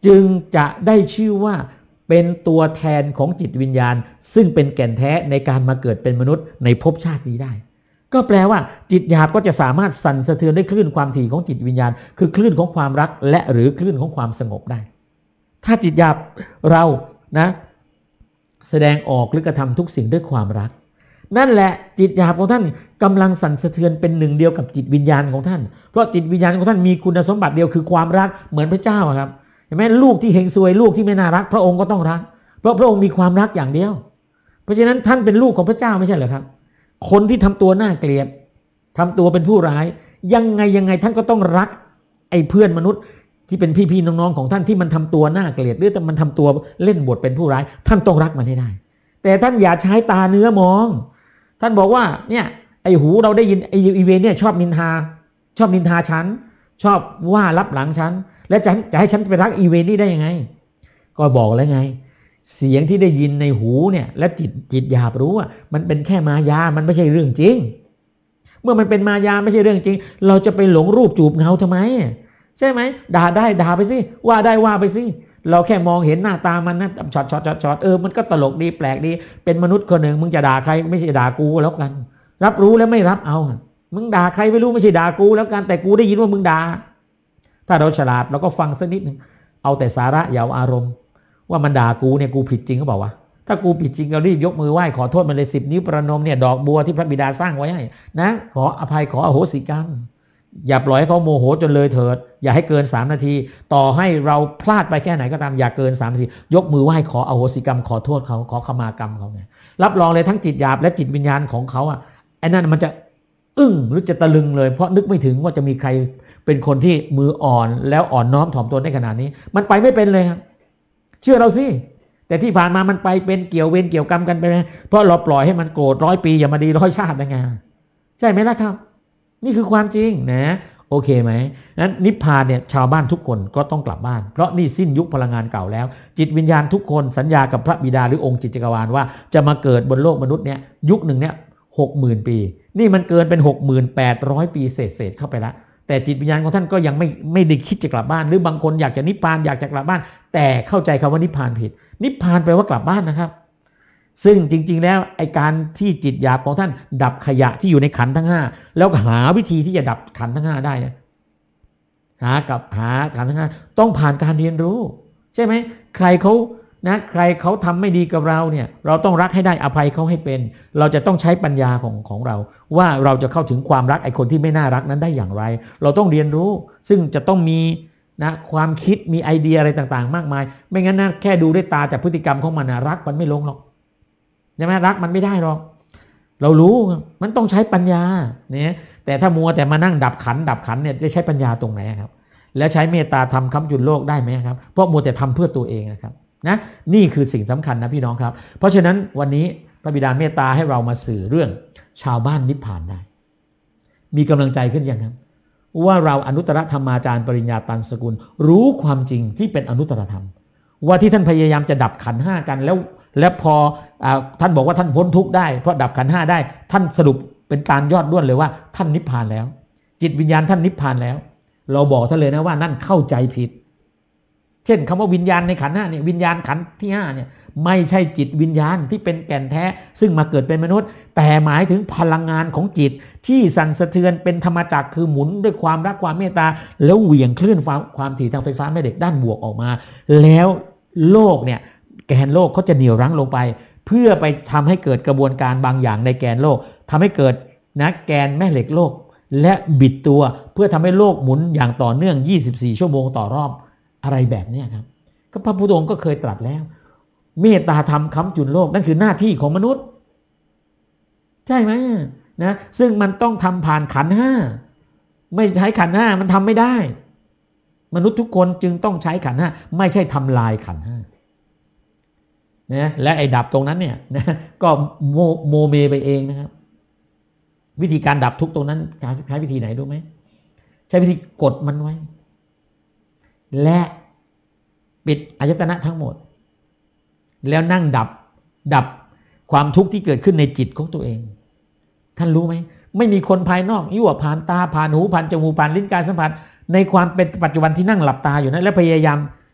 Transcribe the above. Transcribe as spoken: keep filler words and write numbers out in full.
จึงจะได้ชื่อว่าเป็นตัวแทนของจิตวิญญาณซึ่งเป็นแก่นแท้ในการมาเกิดเป็นมนุษย์ในภพชาตินี้ได้ก็แปลว่าจิตหยาบก็จะสามารถสั่นสะเทือนด้วยคลื่นความถี่ของจิตวิญญาณคือคลื่นของความรักและหรือคลื่นของความสงบได้ถ้าจิตหยาบเรานะแสดงออกหรือกระทำทุกสิ่งด้วยความรักนั่นแหละจิตหยาบของท่านกำลังสั่นสะเทือนเป็นหนึ่งเดียวกับจิตวิญญาณของท่านเพราะจิตวิญญาณของท่านมีคุณสมบัติเดียวคือความรักเหมือนพระเจ้าครับเห็นไหมลูกที่เฮงซวยลูกที่ไม่น่ารักพระองค์ก็ต้องรักเพราะพระองค์มีความรักอย่างเดียวเพราะฉะนั้นท่านเป็นลูกของพระเจ้าไม่ใช่เหรอครับคนที่ทำตัวน่าเกลียดทำตัวเป็นผู้ร้ายยังไงยังไงท่านก็ต้องรักไอ้เพื่อนมนุษย์ที่เป็นพี่ๆน้องๆของท่านที่มันทำตัวน่าเกลียดหรือแต่มันทำตัวเล่นบทเป็นผู้ร้ายท่านต้องรักมันให้ได้แต่ท่านอย่าใช้ตาเนื้อมองท่านบอกว่าเนี่ยไอ้หูเราได้ยินไอ้อีเวนเนี่ยชอบนินทาชอบนินทาฉันชอบว่ารับหลังฉันแล้วจะจะให้ฉันไปรักอีเวนนี่ได้ยังไงก็บอกแล้วไงเสียงที่ได้ยินในหูเนี่ยและจิตจิตหยาบรู้ว่ามันเป็นแค่มายามันไม่ใช่เรื่องจริงเมื่อมันเป็นมายาไม่ใช่เรื่องจริงเราจะไปหลงรูปจูบเงาทำไมใช่ไหมด่าได้ด่าไปสิว่าได้ว่าไปสิเราแค่มองเห็นหน้าตามันนะช็อตช็อตช็อตช็อตเออมันก็ตลกดีแปลกดีเป็นมนุษย์คนหนึ่งมึงจะด่าใครไม่ใช่ด่ากูแล้วกันรับรู้แล้วไม่รับเอามึงด่าใครไม่รู้ไม่ใช่ด่ากูแล้วกันแต่กูได้ยินว่ามึงด่าถ้าเราฉลาดเราก็ฟังสักนิดนึงเอาแต่สาระอย่าเอาอารมณ์ว่ามันด่ากูเนี่ยกูผิดจริงก็บอกว่าถ้ากูผิดจริงก็รีบยกมือไหว้ขอโทษมันเลยสิบนิ้วประนมเนี่ยดอกบัวที่พระบิดาสร้างไว้ให้นะขออภัยขออโหสิกรรมอย่าปล่อยให้เขาโมโหจนเลยเถิดอย่าให้เกินสามนาทีต่อให้เราพลาดไปแค่ไหนก็ตามอย่าเกินสามนาทียกมือไหว้ขออโหสิกรรมขอโทษเขาขอขมากรรมเขาเนี่ยรับรองเลยทั้งจิตหยาบและจิตวิญญาณของเขาอ่ะไอ้นั่นมันจะอึ้งหรือจะตะลึงเลยเพราะนึกไม่ถึงว่าจะมีใครเป็นคนที่มืออ่อนแล้วอ่อนน้อมถ่อมตนได้ขนาดนี้มันไปไม่เป็นเลยครับเชื่อเราสิแต่ที่ผ่านมามันไปเป็นเกี่ยวเวรเกี่ยวกรรมกันไปเพราะเราปล่อยให้มันโกรธร้อยปีอย่ามาดีร้อยชาติได้ไงใช่ไหมล่ะครับนี่คือความจริงนะโอเคไหมนั้นนิพพานเนี่ยชาวบ้านทุกคนก็ต้องกลับบ้านเพราะนี่สิ้นยุคพลังงานเก่าแล้วจิตวิญญาณทุกคนสัญญากับพระบิดาหรือองค์จิตจักรวาลว่าจะมาเกิดบนโลกมนุษย์เนี่ยยุคหนึ่งเนี่ยหกหมื่นปีนี่มันเกินเป็นหกหมื่นแปดร้อยปีเศษเศษเข้าไปแล้วแต่จิตวิญญาณของท่านก็ยังไม่ไม่ได้คิดจะกลับบ้านหรือบางคนอยากจะนิพพานอยากจะกลับบ้านแต่เข้าใจคำว่านิพพานผิดนิพพานแปลว่ากลับบ้านนะครับซึ่งจริงๆแล้วไอการที่จิตหยาบของท่านดับขยะที่อยู่ในขันธ์ทั้งห้าแล้วหาวิธีที่จะดับขันธ์ทั้งห้าได้นะหากับหาขันธ์ทั้งห้าต้องผ่านการเรียนรู้ใช่ไหมใครเขานะใครเขาทำไม่ดีกับเราเนี่ยเราต้องรักให้ได้อภัยเขาให้เป็นเราจะต้องใช้ปัญญาของของเราว่าเราจะเข้าถึงความรักไอคนที่ไม่น่ารักนั้นได้อย่างไรเราต้องเรียนรู้ซึ่งจะต้องมีนะความคิดมีไอเดียอะไรต่างๆมากมายไม่งั้นนะแค่ดูด้วยตาจากพฤติกรรมของมันนะรักมันไม่ลงหรอกใช่ไหมรักมันไม่ได้หรอกเรารู้มันต้องใช้ปัญญาเนี่ยแต่ถ้ามัวแต่มานั่งดับขันดับขันเนี่ยได้ใช้ปัญญาตรงไหนครับแล้วใช้เมตตาทำค้ำจุนโลกได้ไหมครับเพราะมัวแต่ทำเพื่อตัวเองนะครับนะนี่คือสิ่งสำคัญนะพี่น้องครับเพราะฉะนั้นวันนี้พระบิดาเมตตาให้เรามาสื่อเรื่องชาวบ้านนิพพานได้มีกำลังใจขึ้นยังครับว่าเราอนุตตรธรรมาจารย์ปริญญาตันสกุลรู้ความจริงที่เป็นอนุตตรธรรมว่าที่ท่านพยายามจะดับขันธ์ห้ากันแล้วและพอท่านบอกว่าท่านพ้นทุกข์ได้เพราะดับขันธ์ห้าได้ท่านสรุปเป็นการยอดด้วนเลยว่าท่านนิพพานแล้วจิตวิญญาณท่านนิพพานแล้วเราบอกท่านเลยนะว่านั่นเข้าใจผิดเช่นคำว่าวิญญาณในขันธ์ห้าเนี่ยวิญญาณขันธ์ที่ห้าเนี่ยไม่ใช่จิตวิญญาณที่เป็นแก่นแท้ซึ่งมาเกิดเป็นมนุษย์แต่หมายถึงพลังงานของจิตที่สั่นสะเทือนเป็นธรรมจักรคือหมุนด้วยความรักความเมตตาแล้วเหวี่ยงคลื่นความถี่ทางไฟฟ้าแม่เหล็กด้านบวกออกมาแล้วโลกเนี่ยแกนโลกเขาจะเหนี่ยวรั้งลงไปเพื่อไปทำให้เกิดกระบวนการบางอย่างในแกนโลกทำให้เกิดนะแกนแม่เหล็กโลกและบิดตัวเพื่อทำให้โลกหมุนอย่างต่อเนื่องยี่สิบสี่ชั่วโมงต่อรอบอะไรแบบนี้ครับก็พระพุทธองค์ก็เคยตรัสแล้วเมตตาธรรมค้ำจุนโลกนั่นคือหน้าที่ของมนุษย์ใช่ไหมนะซึ่งมันต้องทำผ่านขันธ์ห้าไม่ใช้ขันธ์ห้ามันทำไม่ได้มนุษย์ทุกคนจึงต้องใช้ขันธ์ห้าไม่ใช่ทำลายขันธ์ห้านะและไอ้ดับตรงนั้นเนี่ยนะก็โมโมเมไปเองนะครับวิธีการดับทุกตรงนั้นใช้วิธีไหนรู้ไหมใช้วิธีกดมันไว้และปิดอายตนะทั้งหมดแล้วนั่งดับดับความทุกข์ที่เกิดขึ้นในจิตของตัวเองท่านรู้ไหมไม่มีคนภายนอกยั่วผ่านตาผ่านหูผ่านจมูกผ่านลิ้นกายสัมผัสในความเป็นปัจจุบันที่นั่งหลับตาอยู่นะและพยายาม